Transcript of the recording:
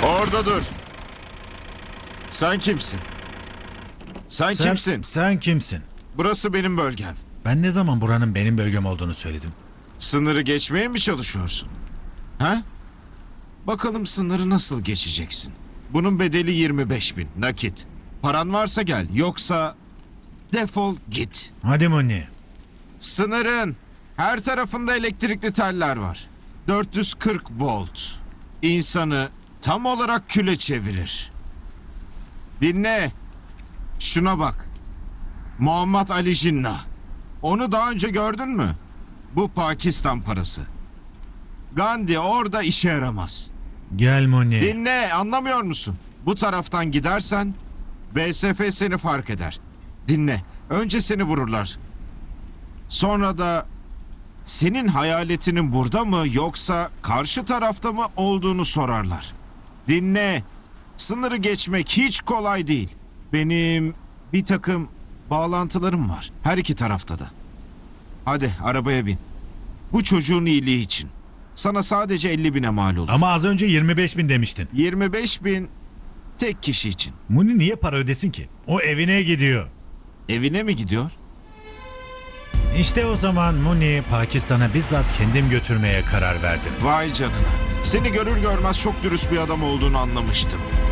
Orada dur. Sen kimsin? Sen kimsin? Sen kimsin? Burası benim bölgem. Ben ne zaman buranın benim bölgem olduğunu söyledim? Sınırı geçmeye mi çalışıyorsun? Ha? Bakalım sınırı nasıl geçeceksin? Bunun bedeli 25.000 nakit. Paran varsa gel, yoksa defol git. Hadi Moni. Sınırın her tarafında elektrikli teller var. 440 volt. İnsanı tam olarak küle çevirir. Dinle. Şuna bak. Muhammed Ali Jinnah. Onu daha önce gördün mü? Bu Pakistan parası. Gandhi orada işe yaramaz. Gel Moni. Dinle, anlamıyor musun? Bu taraftan gidersen BSF seni fark eder. Dinle. Önce seni vururlar. Sonra da senin hayaletinin burada mı yoksa karşı tarafta mı olduğunu sorarlar. Dinle. Sınırı geçmek hiç kolay değil. Benim bir takım bağlantılarım var. Her iki tarafta da. Hadi arabaya bin. Bu çocuğun iyiliği için. Sana sadece 50.000'e mal olur. Ama az önce 25.000 demiştin. 25.000 tek kişi için. Moni niye para ödesin ki? O evine gidiyor. Evine mi gidiyor? İşte o zaman Moni Pakistan'a bizzat kendim götürmeye karar verdim. Vay canına. Seni görür görmez çok dürüst bir adam olduğunu anlamıştım.